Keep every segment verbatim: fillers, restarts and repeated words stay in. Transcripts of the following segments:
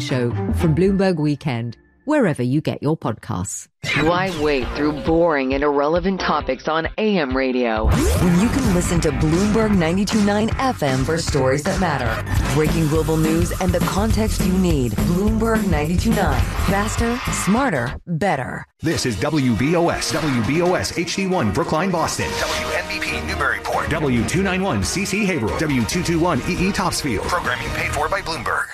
Show from Bloomberg Weekend, wherever you get your podcasts. Why wait through boring and irrelevant topics on A M radio when you can listen to Bloomberg ninety-two point nine F M for stories that matter? Breaking global news and the context you need. Bloomberg ninety-two point nine. Faster, smarter, better. This is W B O S, W B O S H D one Brookline, Boston. W N B P Newburyport. W two ninety-one C C Haverhill. W two twenty-one E E Topsfield. Programming paid for by Bloomberg.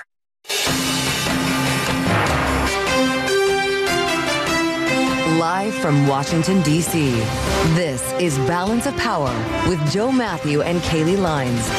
Live from Washington, D C, this is Balance of Power with Joe Matthew and Kaylee Lines.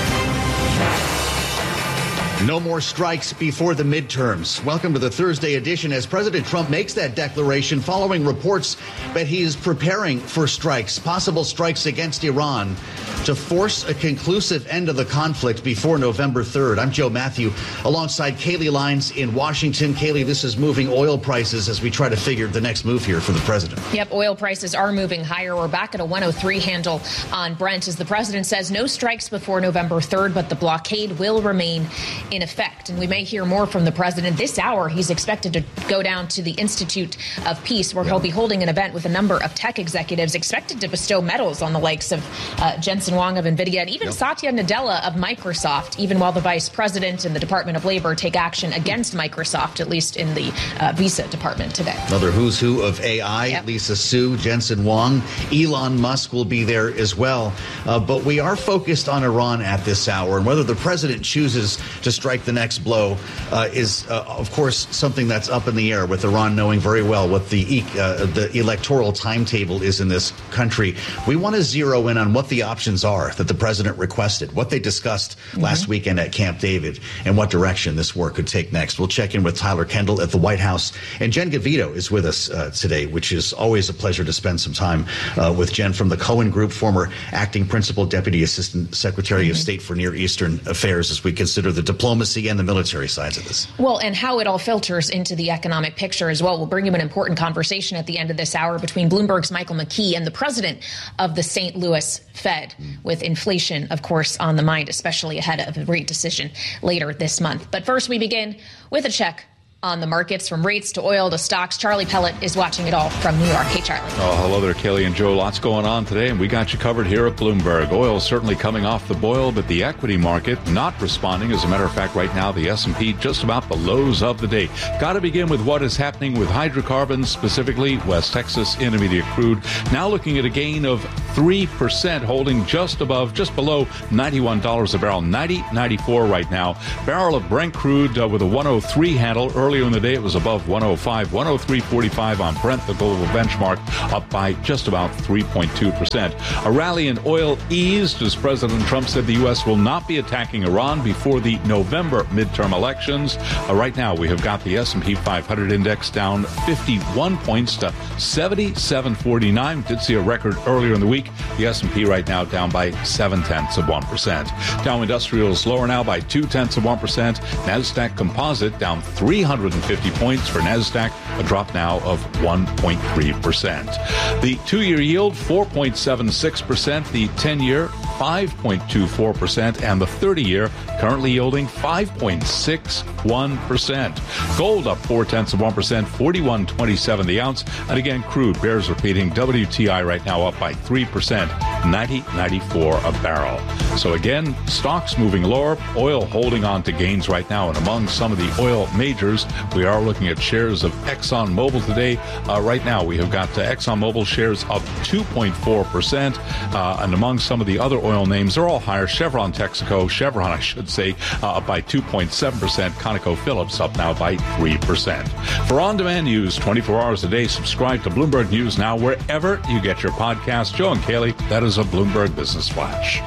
No more strikes before the midterms. Welcome to the Thursday edition as President Trump makes that declaration following reports that he is preparing for strikes, possible strikes against Iran, to force a conclusive end of the conflict before November third. I'm Joe Matthew alongside Kaylee Lines in Washington. Kaylee, this is moving oil prices as we try to figure the next move here for the president. Yep, oil prices are moving higher. We're back at a one oh three handle on Brent as the president says no strikes before November third, but the blockade will remain in effect. And we may hear more from the president this hour. He's expected to go down to the Institute of Peace, where yeah. he'll be holding an event with a number of tech executives expected to bestow medals on the likes of uh, Jensen Huang of NVIDIA and even yep. Satya Nadella of Microsoft, even while the vice president and the Department of Labor take action against Microsoft, at least in the uh, Visa department today. Another who's who of A I, yep. Lisa Su, Jensen Huang, Elon Musk will be there as well. Uh, but we are focused on Iran at this hour, and whether the president chooses to strike the next blow uh, is, uh, of course, something that's up in the air, with Iran knowing very well what the uh, the electoral timetable is in this country. We want to zero in on what the options are that the president requested, what they discussed mm-hmm. last weekend at Camp David, and what direction this war could take next. We'll check in with Tyler Kendall at the White House, and Jen Gavito is with us uh, today, which is always a pleasure to spend some time uh, with Jen from the Cohen Group, former acting principal deputy assistant secretary mm-hmm. of state for Near Eastern Affairs, as we consider the diplomacy and the military sides of this. Well, and how it all filters into the economic picture as well. We'll bring you an important conversation at the end of this hour between Bloomberg's Michael McKee and the president of the Saint Louis Fed, mm. with inflation, of course, on the mind, especially ahead of a rate decision later this month. But first, we begin with a check on the markets, from rates to oil to stocks. Charlie Pellet is watching it all from New York. Hey, Charlie. Oh, hello there, Kelly and Joe. Lots going on today, and we got you covered here at Bloomberg. Oil certainly coming off the boil, but the equity market not responding. As a matter of fact, right now, the S and P just about the lows of the day. Got to begin with what is happening with hydrocarbons, specifically West Texas Intermediate crude. Now looking at a gain of three percent, holding just above, just below ninety-one dollars a barrel, ninety ninety-four right now. Barrel of Brent crude uh, with a one oh three handle. Earlier in the day, it was above one oh five, one oh three forty-five on Brent, the global benchmark, up by just about three point two percent. A rally in oil eased as President Trump said the U S will not be attacking Iran before the November midterm elections. Uh, right now, we have got the S and P five hundred index down fifty-one points to seventy-seven forty-nine. Did see a record earlier in the week. The S and P right now down by seven tenths of one percent. Dow Industrials lower now by two tenths of one percent. NASDAQ Composite down three hundred fifty points for NASDAQ, a drop now of one point three percent. The two-year yield, four point seven six percent. The ten-year, five point two four percent. And the thirty-year, currently yielding five point six one percent. Gold up four tenths of one percent, forty-one twenty-seven the ounce. And again, crude bears repeating. W T I right now up by three percent, ninety ninety-four a barrel. So again, stocks moving lower, oil holding on to gains right now. And among some of the oil majors, we are looking at shares of ExxonMobil today. Uh, right now, we have got uh, ExxonMobil shares up two point four percent. Uh, and among some of the other oil names, they're all higher. Chevron, Texaco, Chevron, I should say, uh, up by two point seven percent. ConocoPhillips up now by three percent. For on-demand news twenty-four hours a day, subscribe to Bloomberg News now wherever you get your podcast. Joe and Kaylee, that is a Bloomberg Business Flash.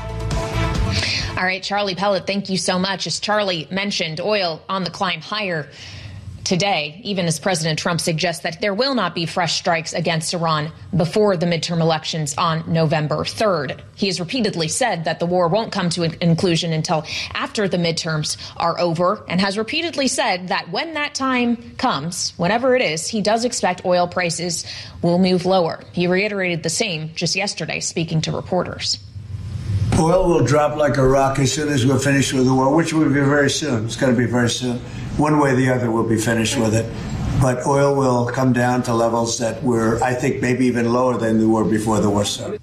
All right, Charlie Pellet, thank you so much. As Charlie mentioned, oil on the climb higher today, even as President Trump suggests that there will not be fresh strikes against Iran before the midterm elections on November third. He has repeatedly said that the war won't come to a conclusion until after the midterms are over, and has repeatedly said that when that time comes, whenever it is, he does expect oil prices will move lower. He reiterated the same just yesterday, speaking to reporters. Oil will drop like a rock as soon as we're finished with the war, which will be very soon. It's going to be very soon. one way or the other, we'll be finished with it. But oil will come down to levels that were, I think, maybe even lower than they were before the war started.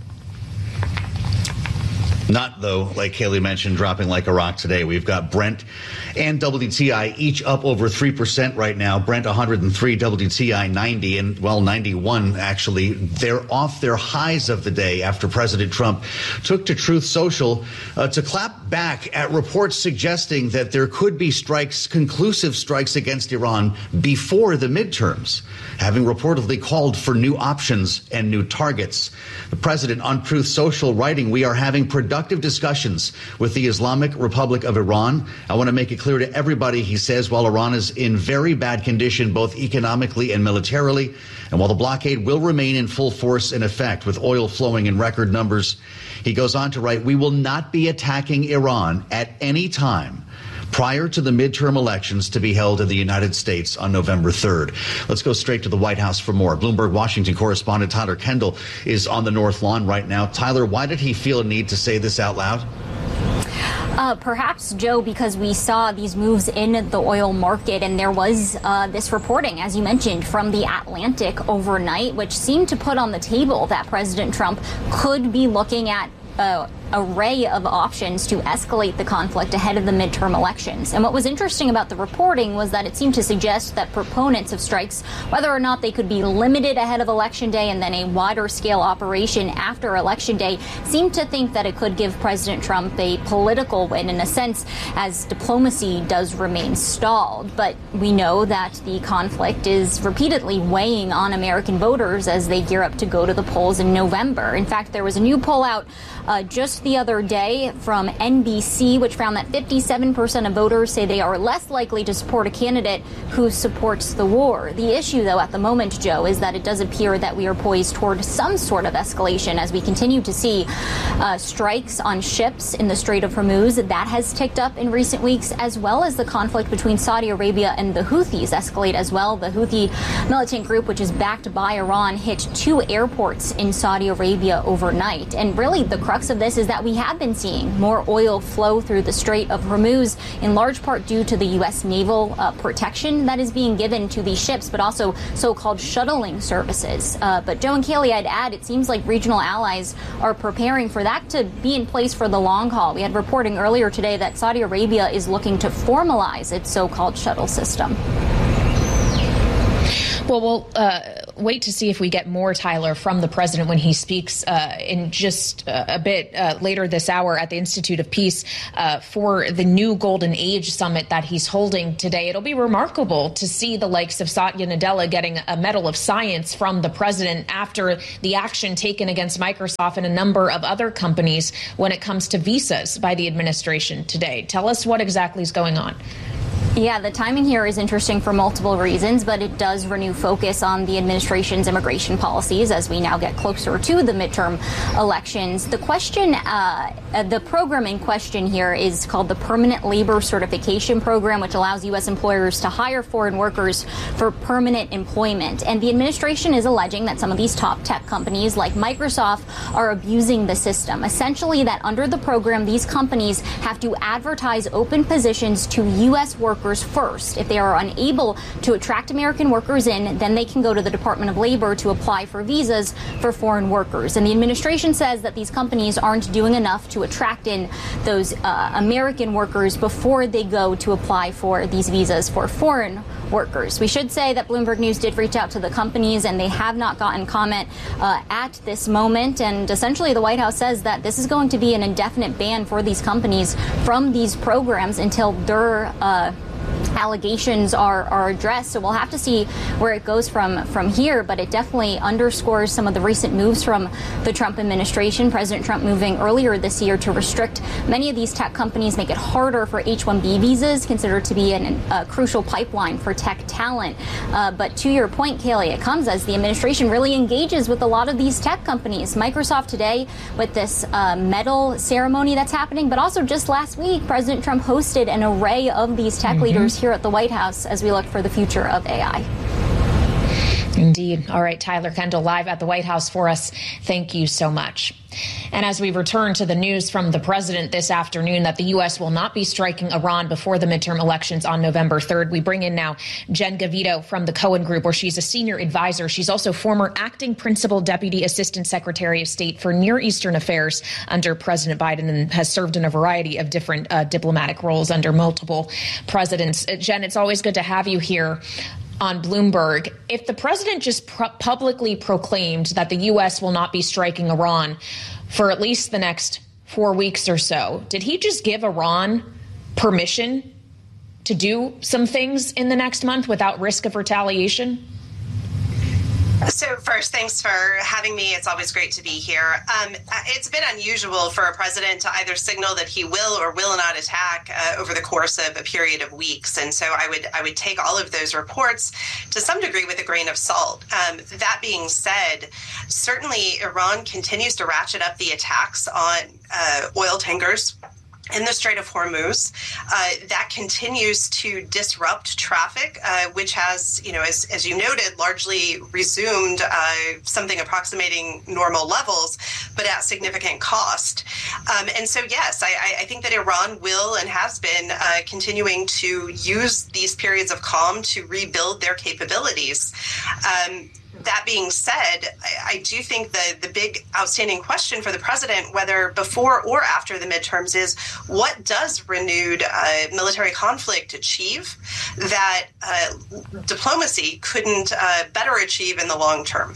Not, though, like Haley mentioned, dropping like a rock today. We've got Brent and W T I each up over three percent right now. Brent one hundred three, W T I ninety, and, well, ninety-one, actually. They're off their highs of the day after President Trump took to Truth Social uh, to clap back at reports suggesting that there could be strikes, conclusive strikes against Iran before the midterms, having reportedly called for new options and new targets. The president on Truth Social writing, "We are having productive discussions with the Islamic Republic of Iran. I want to make it clear to everybody," he says, "while Iran is in very bad condition, both economically and militarily, and while the blockade will remain in full force in effect with oil flowing in record numbers," he goes on to write, "we will not be attacking Iran at any time prior to the midterm elections to be held in the United States on November third. Let's go straight to the White House for more. Bloomberg Washington correspondent Tyler Kendall is on the North Lawn right now. Tyler, why did he feel a need to say this out loud? Uh, perhaps, Joe, because we saw these moves in the oil market, and there was uh, this reporting, as you mentioned, from the Atlantic overnight, which seemed to put on the table that President Trump could be looking at uh, array of options to escalate the conflict ahead of the midterm elections. And what was interesting about the reporting was that it seemed to suggest that proponents of strikes, whether or not they could be limited ahead of Election Day and then a wider scale operation after Election Day, seemed to think that it could give President Trump a political win in a sense, as diplomacy does remain stalled. But we know that the conflict is repeatedly weighing on American voters as they gear up to go to the polls in November. In fact, there was a new poll out uh, just the other day from N B C, which found that fifty-seven percent of voters say they are less likely to support a candidate who supports the war. The issue, though, at the moment, Joe, is that it does appear that we are poised toward some sort of escalation as we continue to see uh, strikes on ships in the Strait of Hormuz. That has ticked up in recent weeks, as well as the conflict between Saudi Arabia and the Houthis escalate as well. The Houthi militant group, which is backed by Iran, hit two airports in Saudi Arabia overnight. And really, the crux of this is that we have been seeing more oil flow through the Strait of Hormuz, in large part due to the U S naval uh, protection that is being given to these ships, but also so-called shuttling services. Uh, but Joe and Kaylee, I'd add, it seems like regional allies are preparing for that to be in place for the long haul. We had reporting earlier today that Saudi Arabia is looking to formalize its so-called shuttle system. Well, we'll uh, wait to see if we get more, Tyler, from the president when he speaks uh, in just uh, a bit uh, later this hour at the Institute of Peace uh, for the new Golden Age Summit that he's holding today. It'll be remarkable to see the likes of Satya Nadella getting a Medal of Science from the president after the action taken against Microsoft and a number of other companies when it comes to visas by the administration today. Tell us what exactly is going on. Yeah, the timing here is interesting for multiple reasons, but it does renew focus on the administration's immigration policies as we now get closer to the midterm elections. The question, uh, the program in question here is called the Permanent Labor Certification Program, which allows U S employers to hire foreign workers for permanent employment. And the administration is alleging that some of these top tech companies like Microsoft are abusing the system. Essentially, that under the program, these companies have to advertise open positions to U S workers first. If they are unable to attract American workers in, then they can go to the Department of Labor to apply for visas for foreign workers. And the administration says that these companies aren't doing enough to attract in those uh, American workers before they go to apply for these visas for foreign workers. We should say that Bloomberg News did reach out to the companies, and they have not gotten comment uh, at this moment. And essentially, the White House says that this is going to be an indefinite ban for these companies from these programs until their uh, allegations are, are addressed. So we'll have to see where it goes from from here, but it definitely underscores some of the recent moves from the Trump administration. President Trump moving earlier this year to restrict many of these tech companies, make it harder for H one B visas, considered to be an, a crucial pipeline for tech talent. Uh, but to your point, Kaylee, it comes as the administration really engages with a lot of these tech companies. Microsoft today with this uh, medal ceremony that's happening, but also just last week, President Trump hosted an array of these tech mm-hmm. leaders here at the White House as we look for the future of A I. Indeed. All right, Tyler Kendall live at the White House for us. Thank you so much. And as we return to the news from the president this afternoon that the U S will not be striking Iran before the midterm elections on November third, we bring in now Jen Gavito from the Cohen Group, where she's a senior advisor. She's also former acting principal deputy assistant secretary of state for Near Eastern affairs under President Biden and has served in a variety of different uh, diplomatic roles under multiple presidents. Uh, Jen, it's always good to have you here on Bloomberg. If the president just pro- publicly proclaimed that the U S will not be striking Iran for at least the next four weeks or so, did he just give Iran permission to do some things in the next month without risk of retaliation? So first, thanks for having me. It's always great to be here. Um, it's been unusual for a president to either signal that he will or will not attack uh, over the course of a period of weeks. And so I would I would take all of those reports to some degree with a grain of salt. Um, that being said, certainly Iran continues to ratchet up the attacks on uh, oil tankers in the Strait of Hormuz. Uh, that continues to disrupt traffic, uh, which has, you know, as, as you noted, largely resumed uh, something approximating normal levels, but at significant cost. Um, and so, yes, I, I think that Iran will and has been uh, continuing to use these periods of calm to rebuild their capabilities. Um, That being said, I, I do think the, the big outstanding question for the president, whether before or after the midterms, is what does renewed uh, military conflict achieve that uh, diplomacy couldn't uh, better achieve in the long term?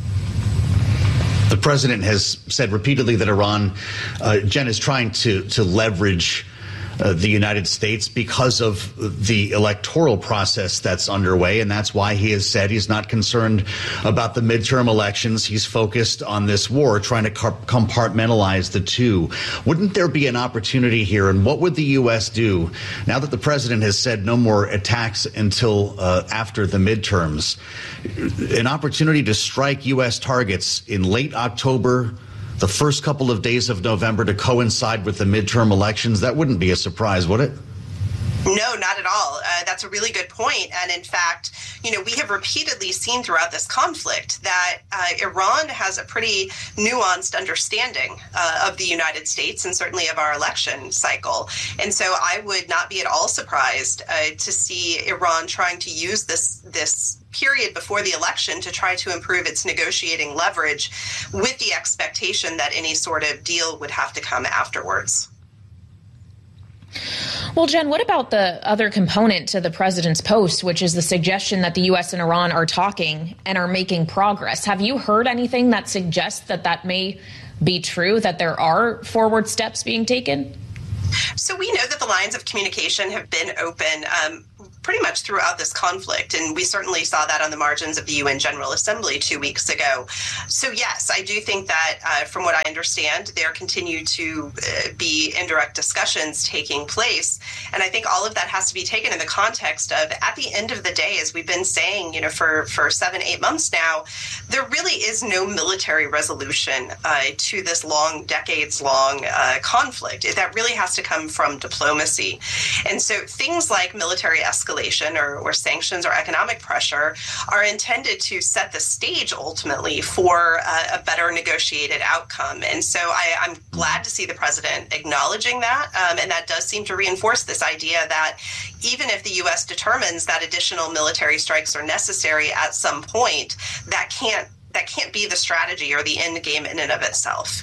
The president has said repeatedly that Iran, uh, Jen, is trying to, to leverage Uh, the United States because of the electoral process that's underway. And that's why he has said he's not concerned about the midterm elections. He's focused on this war, trying to compartmentalize the two. Wouldn't there be an opportunity here? And what would the U S do now that the president has said no more attacks until uh, after the midterms? An opportunity to strike U S targets in late October, the first couple of days of November, to coincide with the midterm elections? That wouldn't be a surprise, would it? No, not at all. Uh, that's a really good point. And in fact, you know, we have repeatedly seen throughout this conflict that uh, Iran has a pretty nuanced understanding uh, of the United States and certainly of our election cycle. And so I would not be at all surprised uh, to see Iran trying to use this this period before the election to try to improve its negotiating leverage with the expectation that any sort of deal would have to come afterwards. Well, Jen, what about the other component to the president's post, which is the suggestion that the U S and Iran are talking and are making progress? Have you heard anything that suggests that that may be true, that there are forward steps being taken? So we know that the lines of communication have been open um, pretty much throughout this conflict, and we certainly saw that on the margins of the U N General Assembly two weeks ago. So yes, I do think that uh, from what I understand, there continue to uh, be indirect discussions taking place. And I think all of that has to be taken in the context of, at the end of the day, as we've been saying, you know, for, for seven, eight months now, there really is no military resolution uh, to this long, decades-long uh, conflict. That really has to come from diplomacy. And so things like military escalation Or, or sanctions or economic pressure are intended to set the stage ultimately for uh, a better negotiated outcome. And so I, I'm glad to see the president acknowledging that. Um, and that does seem to reinforce this idea that even if the U S determines that additional military strikes are necessary at some point, that can't that can't be the strategy or the end game in and of itself.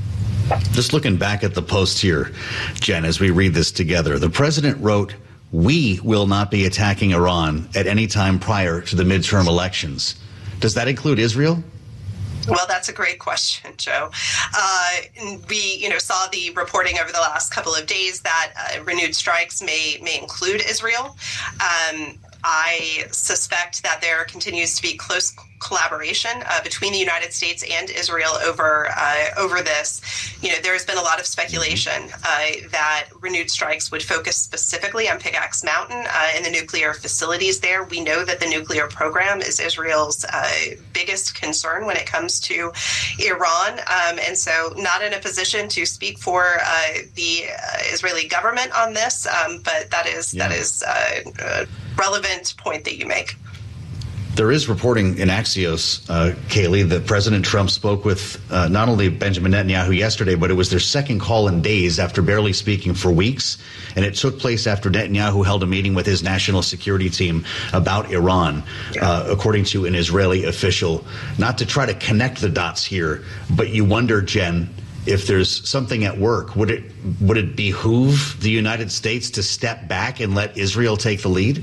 Just looking back at the post here, Jen, as we read this together, the president wrote, "We will not be attacking Iran at any time prior to the midterm elections." Does that include Israel? Well, that's a great question, Joe. Uh, we, you know, saw the reporting over the last couple of days that uh, renewed strikes may may include Israel. Um, I suspect that there continues to be close collaboration uh, between the United States and Israel over uh, over this. You know, there has been a lot of speculation uh, that renewed strikes would focus specifically on Pickaxe Mountain uh, and the nuclear facilities there. We know that the nuclear program is Israel's uh, biggest concern when it comes to Iran, um, and so not in a position to speak for uh, the uh, Israeli government on this, um, but that is yeah. that is uh, a relevant point that you make. There is reporting in Axios, uh, Kayleigh, that President Trump spoke with uh, not only Benjamin Netanyahu yesterday, but it was their second call in days after barely speaking for weeks. And it took place after Netanyahu held a meeting with his national security team about Iran, uh, according to an Israeli official. Not to try to connect the dots here, but you wonder, Jen, if there's something at work, would it would it behoove the United States to step back and let Israel take the lead?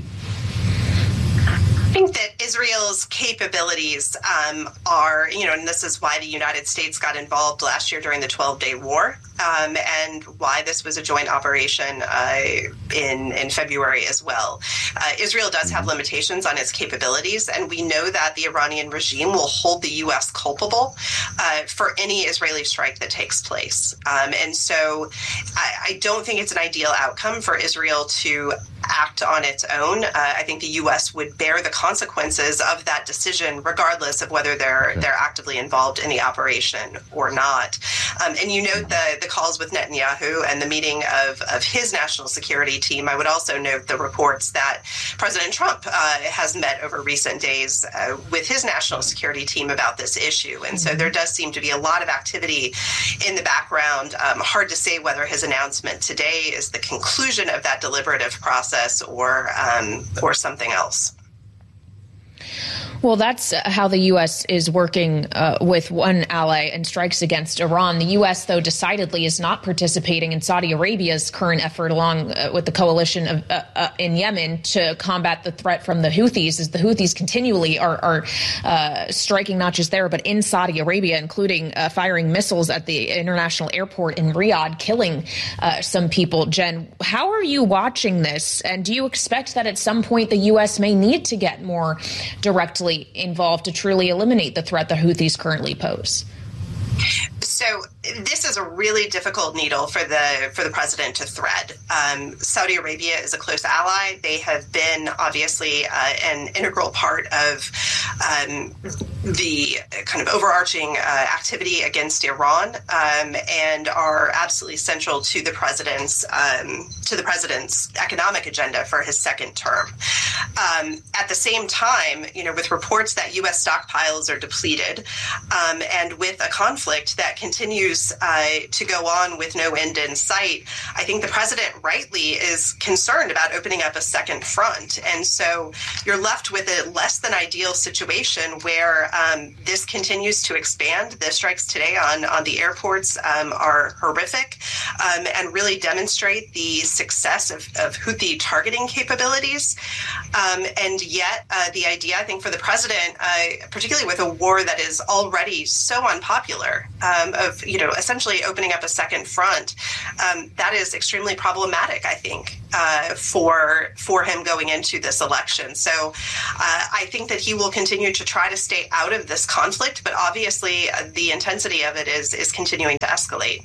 I think that Israel's capabilities um, are, you know, and this is why the United States got involved last year during the twelve-day war, um, and why this was a joint operation uh, in in February as well. Uh, Israel does have limitations on its capabilities, and we know that the Iranian regime will hold the U S culpable uh, for any Israeli strike that takes place. Um, and so I, I don't think it's an ideal outcome for Israel to act on its own. Uh, I think the U S would bear the consequences of that decision, regardless of whether they're they're actively involved in the operation or not. Um, and you note the the calls with Netanyahu and the meeting of, of his national security team. I would also note the reports that President Trump uh, has met over recent days uh, with his national security team about this issue. And so there does seem to be a lot of activity in the background. Um, hard to say whether his announcement today is the conclusion of that deliberative process or um, or something else. Well, that's how the U S is working uh, with one ally and strikes against Iran. The U S, though, decidedly is not participating in Saudi Arabia's current effort along uh, with the coalition of, uh, uh, in Yemen to combat the threat from the Houthis, as the Houthis continually are, are uh, striking not just there, but in Saudi Arabia, including uh, firing missiles at the international airport in Riyadh, killing uh, some people. Jen, how are you watching this? And do you expect that at some point the U S may need to get more directly involved to truly eliminate the threat the Houthis currently pose? So this is a really difficult needle for the for the president to thread. Um, Saudi Arabia is a close ally. They have been obviously uh, an integral part of um, the kind of overarching uh, activity against Iran, um, and are absolutely central to the president's um, to the president's economic agenda for his second term. Um, at the same time, you know, with reports that U S stockpiles are depleted, um, and with a conflict that continues uh, to go on with no end in sight, I think the president rightly is concerned about opening up a second front. And so you're left with a less than ideal situation where um, this continues to expand. The strikes today on, on the airports um, are horrific um, and really demonstrate the success of, of Houthi targeting capabilities. Um, and yet uh, the idea, I think, for the president, uh, particularly with a war that is already so unpopular, um, of, you know, essentially opening up a second front, um, that is extremely problematic, I think, uh, for for him going into this election. So uh, I think that he will continue to try to stay out of this conflict, but obviously uh, the intensity of it is is continuing to escalate.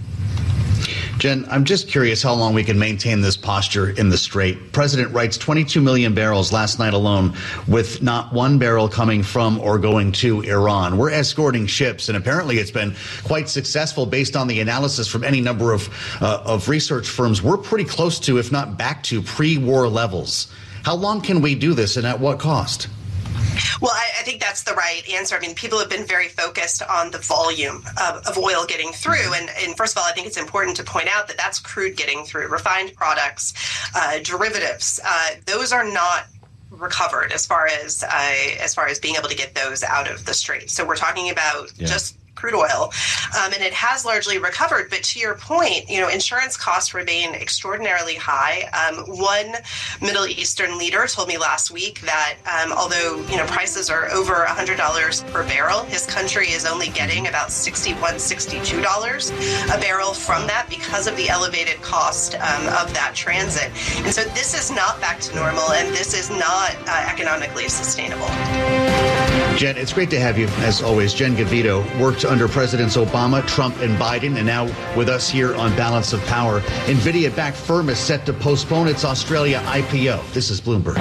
Jen, I'm just curious how long we can maintain this posture in the Strait. President writes twenty-two million barrels last night alone, with not one barrel coming from or going to Iran. We're escorting ships, and apparently it's been quite successful based on the analysis from any number of, uh, of research firms. We're pretty close to, if not back to, pre-war levels. How long can we do this, and at what cost? Well, I, I think that's the right answer. I mean, people have been very focused on the volume of, of oil getting through. And, and first of all, I think it's important to point out that that's crude getting through, refined products, uh, derivatives. Uh, those are not recovered as far as uh, as far as being able to get those out of the Strait. So we're talking about yeah. just crude oil, um, and it has largely recovered. But to your point, you know, insurance costs remain extraordinarily high. Um, one Middle Eastern leader told me last week that um, although, you know, prices are over one hundred dollars per barrel, his country is only getting about sixty-one, sixty-two dollars a barrel from that because of the elevated cost um, of that transit. And so this is not back to normal, and this is not uh, economically sustainable. Jen, it's great to have you, as always. Jen Govito worked under Presidents Obama, Trump, and Biden, and now with us here on Balance of Power. NVIDIA-backed firm is set to postpone its Australia I P O. This is Bloomberg.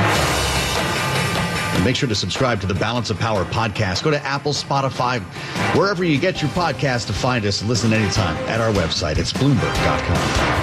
And make sure to subscribe to the Balance of Power podcast. Go to Apple, Spotify, wherever you get your podcast to find us and listen anytime at our website. It's Bloomberg dot com.